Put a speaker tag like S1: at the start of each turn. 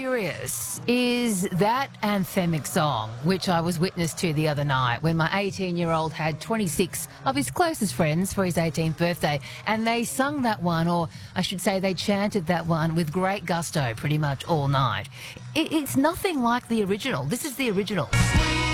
S1: curious is that anthemic song, which I was witness to the other night when my 18-year-old had 26 of his closest friends for his 18th birthday, and they sung that one, or I should say they chanted that one with great gusto pretty much all night. It's nothing like the original. This is the original.